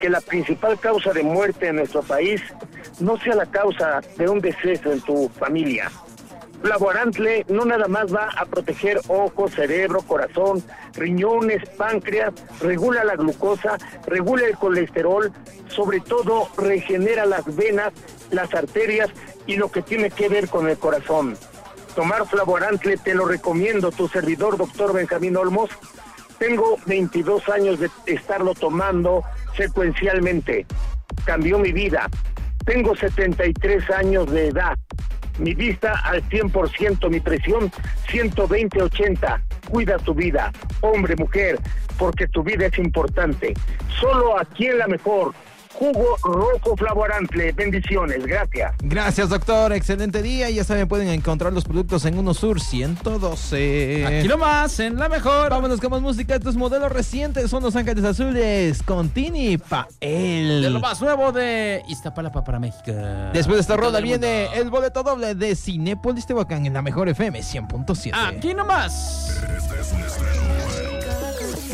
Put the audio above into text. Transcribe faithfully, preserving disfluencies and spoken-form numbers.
que la principal causa de muerte en nuestro país no sea la causa de un deceso en tu familia. Flavoarantle no nada más va a proteger ojos, cerebro, corazón, riñones, páncreas, regula la glucosa, regula el colesterol, sobre todo regenera las venas, las arterias y lo que tiene que ver con el corazón. Tomar Flavoarantle te lo recomiendo, tu servidor, doctor Benjamín Olmos. Tengo veintidós años de estarlo tomando secuencialmente. Cambió mi vida. Tengo setenta y tres años de edad. Mi vista al cien por ciento, mi presión ciento veinte ochenta. Cuida tu vida, hombre, mujer, porque tu vida es importante. Solo aquí en La Mejor. Jugo rojo Flavoarantle. Bendiciones, gracias. Gracias, doctor. Excelente día. Ya saben, pueden encontrar los productos en UnoSur ciento doce. Aquí nomás, en La Mejor. Vámonos con más música. Estos modelos recientes son Los Ángeles Azules con Tini Pael. De lo más nuevo de Iztapalapa para México. Después de esta rola viene el boleto doble de Cinépolis Tehuacán en La Mejor F M cien punto siete. Aquí nomás. Este es un estreno.